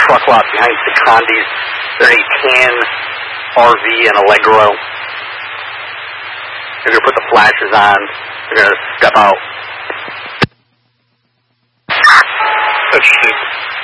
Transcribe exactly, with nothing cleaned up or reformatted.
truck lot behind Secondi's. They're a tan R V and Allegro. They're going to put the flashers on. They're going to step out. Interesting.